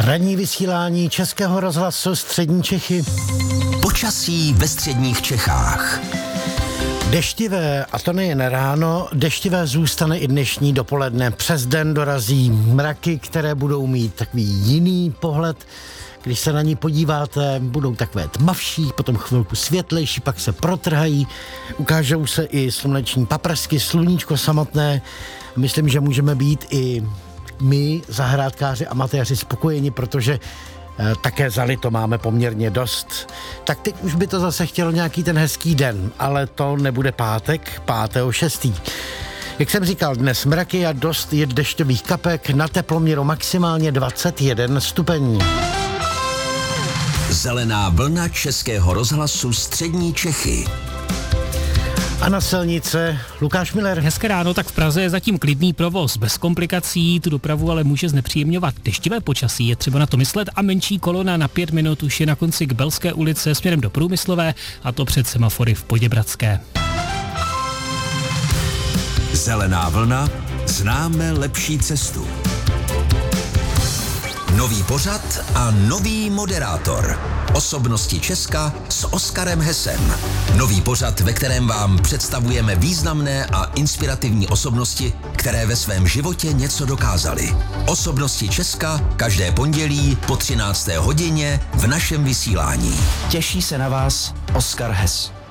Ranní vysílání Českého rozhlasu Střední Čechy. Počasí ve středních Čechách. Deštivé, a to nejen ráno, deštivé zůstane i dnešní dopoledne. Přes den dorazí mraky, které budou mít takový jiný pohled. Když se na ní podíváte, budou takové tmavší, potom chvilku světlejší, pak se protrhají, ukážou se i sluneční paprsky, sluníčko samotné. Myslím, že můžeme být i my, zahrádkáři, amatéři, spokojeni, protože také zalito máme poměrně dost. Tak teď už by to zase chtělo nějaký ten hezký den, ale to nebude pátek, 5.6. Jak jsem říkal, dnes mraky a dost je dešťových kapek, na teploměru maximálně 21 stupení. Zelená vlna Českého rozhlasu Střední Čechy. A na silnice Lukáš Miller. Hezké ráno, tak v Praze je zatím klidný provoz, bez komplikací, tu dopravu ale může znepříjemňovat deštivé počasí, je třeba na to myslet, a menší kolona na 5 minut už je na konci k Belské ulice směrem do Průmyslové, a to před semafory v Poděbradské. Zelená vlna, známe lepší cestu. Nový pořad a nový moderátor. Osobnosti Česka s Oskarem Hesem. Nový pořad, ve kterém vám představujeme významné a inspirativní osobnosti, které ve svém životě něco dokázaly. Osobnosti Česka každé pondělí po 13. hodině v našem vysílání. Těší se na vás Oskar Hes.